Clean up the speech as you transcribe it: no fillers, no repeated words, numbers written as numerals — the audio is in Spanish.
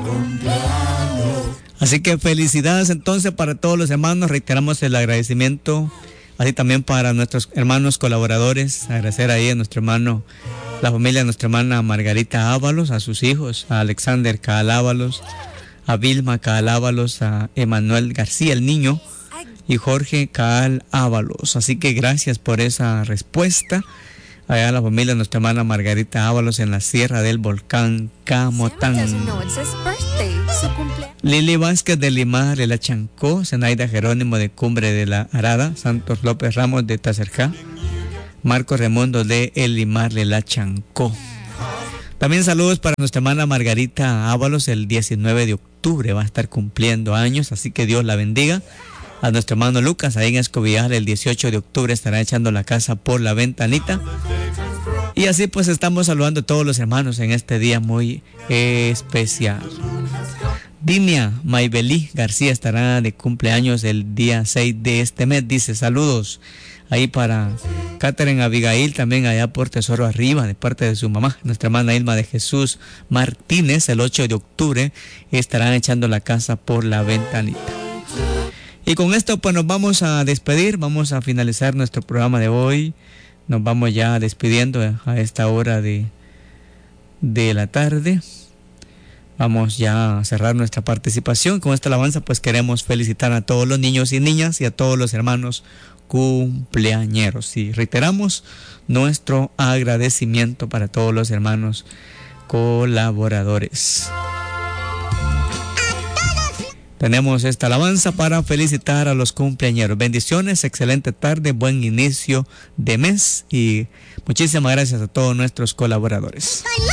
Así que felicidades entonces para todos los hermanos. Reiteramos el agradecimiento, así también para nuestros hermanos colaboradores. Agradecer ahí a nuestro hermano, la familia de nuestra hermana Margarita Ábalos, a sus hijos, a Alexander Caal Ábalos, a Vilma Caal Ábalos, a Emanuel García el niño y Jorge Caal Ábalos. Así que gracias por esa respuesta. Allá a la familia de nuestra hermana Margarita Ábalos en la Sierra del Volcán Camotán. Lili Vázquez de Limar de la Chancó, Zenaida Jerónimo de Cumbre de la Arada, Santos López Ramos de Tacerjá, Marco Remondo de El Limar de la Chancó. También saludos para nuestra hermana Margarita Ábalos, el 19 de octubre va a estar cumpliendo años, así que Dios la bendiga. A nuestro hermano Lucas, ahí en Escobillar, el 18 de octubre estará echando la casa por la ventanita. Y así pues estamos saludando a todos los hermanos en este día muy especial. Dimia Maybelí García estará de cumpleaños el día 6 de este mes, dice saludos. Ahí para Catherine Abigail, también allá por Tesoro Arriba, de parte de su mamá. Nuestra hermana Ilma de Jesús Martínez, el 8 de octubre estarán echando la casa por la ventanita. Y con esto pues nos vamos a despedir, vamos a finalizar nuestro programa de hoy. Nos vamos ya despidiendo a esta hora de la tarde. Vamos ya a cerrar nuestra participación. Con esta alabanza pues queremos felicitar a todos los niños y niñas y a todos los hermanos cumpleañeros. Y reiteramos nuestro agradecimiento para todos los hermanos colaboradores. Tenemos esta alabanza para felicitar a los cumpleañeros. Bendiciones, excelente tarde, buen inicio de mes y muchísimas gracias a todos nuestros colaboradores.